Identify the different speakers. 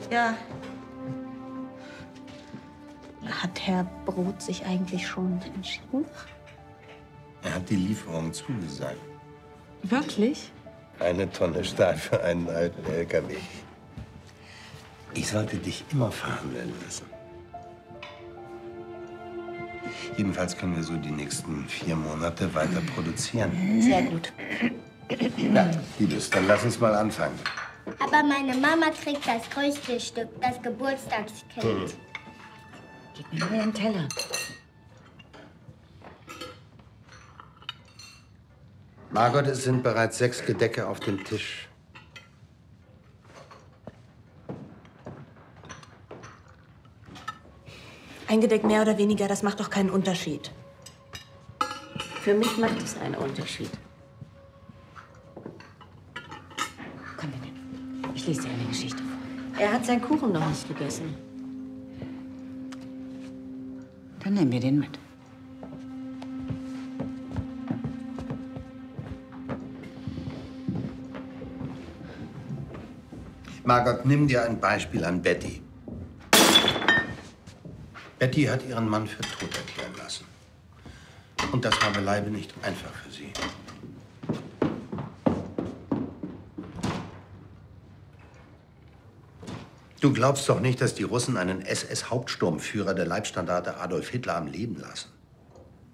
Speaker 1: Ja. Hat Herr Brot sich eigentlich schon entschieden?
Speaker 2: Er hat die Lieferung zugesagt.
Speaker 1: Wirklich?
Speaker 2: 1 Tonne Stahl für einen alten LKW. Ich sollte dich immer verhandeln lassen. Jedenfalls können wir so die nächsten 4 Monate weiter produzieren.
Speaker 1: Sehr gut.
Speaker 2: Ja, Liebes, dann lass uns mal anfangen.
Speaker 3: Aber meine Mama kriegt das größte Stück, das Geburtstagskind.
Speaker 4: Gib mir nur den Teller.
Speaker 2: Margot, es sind bereits 6 Gedecke auf dem Tisch.
Speaker 1: Ein Gedeck mehr oder weniger, das macht doch keinen Unterschied.
Speaker 4: Für mich macht es einen Unterschied. Komm, Benny. Ich lese dir eine Geschichte vor.
Speaker 1: Er hat seinen Kuchen noch nicht gegessen.
Speaker 4: Dann nehmen wir den mit.
Speaker 2: Margot, nimm dir ein Beispiel an Betty. Betty hat ihren Mann für tot erklären lassen. Und das war beileibe nicht einfach für sie. Du glaubst doch nicht, dass die Russen einen SS-Hauptsturmführer der Leibstandarte Adolf Hitler am Leben lassen?